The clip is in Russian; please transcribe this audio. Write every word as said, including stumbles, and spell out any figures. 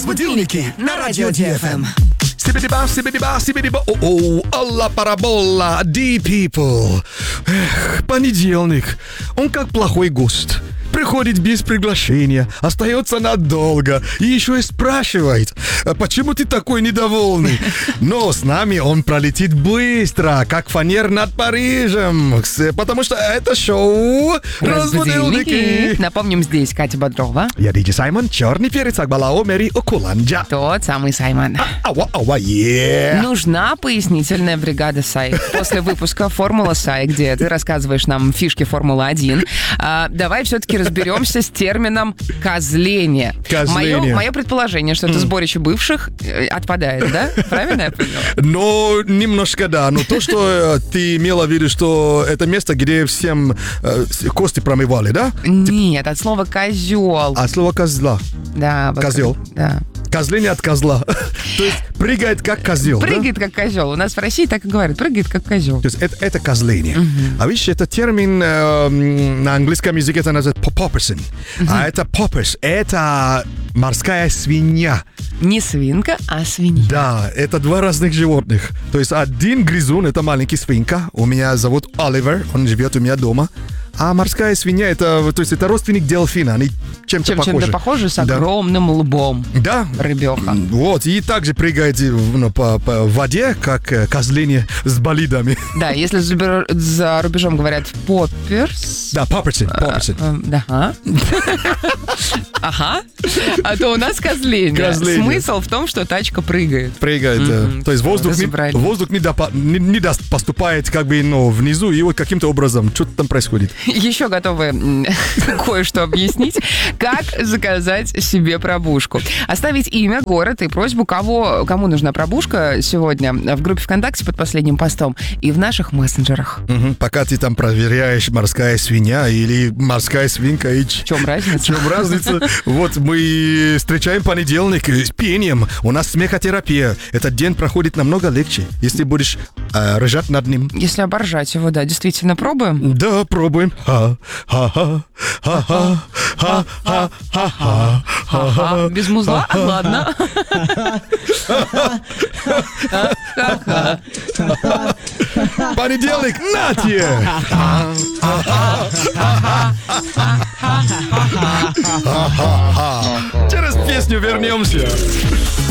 Будильники на радио ди эф эм. Сибидиба, сибидиба, сибидиба, о-о, алла параболла, ди people. Эх, понедельник, он как плохой гость. Приходит без приглашения, остается надолго и еще и спрашивает, почему ты такой недовольный? Но с нами он пролетит быстро, как фанер над Парижем, потому что это шоу «Разбудильники». Напомним, здесь Катя Бодрова. Я Диджей Саймон, черный перец, Акбалао, Мэри Окуланджа. Тот самый Саймон. Ава, ава, е. Нужна пояснительная бригада САИ. После выпуска «Формула САИ», где ты рассказываешь нам фишки Формулы один, а, давай все-таки разберемся с термином «козление». Козление. Мое, мое предположение, что это сборище бывших, э, отпадает, да? Правильно я поняла? Ну, немножко да. Но то, что э, ты имела в виду, что это место, где всем э, кости промывали, да? Нет, от слова «козел». А слово «козла». Да, вот Козел. как- Да. Козление от козла. То есть прыгает как козел, да? Прыгает как козел. У нас в России так и говорят. Прыгает как козел. То есть это, это козление. А видишь, это термин э, на английском языке, это называется popperson. А это poppers, это морская свинья. Не свинка, а свинья. Да, это два разных животных. То есть один грызун, это маленький свинка. У меня зовут Оливер, он живет у меня дома. А морская свинья, это, то есть это родственник дельфина. Они чем-то Чем, похожи. чем-то похоже с Да. огромным лбом. Да. Рыбеха. Вот, и также прыгает ну, по, по воде, как э, козление с болидами. Да, если за рубеж- за рубежом говорят «попперс», Да, попперсон, попперсон. э, да, ага. Ага. А то у нас козление. Козление. Смысл в том, что тачка прыгает. Прыгает. э, Мгм. То есть воздух, не, Разобрали. воздух не, допа- не, не даст, поступает как бы ну, внизу, и вот каким-то образом что-то там происходит. Еще готовы м, кое-что объяснить. Как заказать себе пробушку. Оставить имя, город и просьбу, кого, кому нужна пробушка сегодня в группе ВКонтакте под последним постом и в наших мессенджерах. Мгм. Пока ты там проверяешь, морская свинья или морская свинка, и ч- В чем разница? в чем разница? Вот мы встречаем понедельник с пением. У нас смехотерапия. Этот день проходит намного легче, если будешь э, ржать над ним. Если оборжать его, да, действительно, пробуем? Да, пробуем. Ха-ха-ха, ха-ха, ха-ха, ха-ха, Ага, без музла? Ладно. Понедельник, на тебе! Через песню вернемся.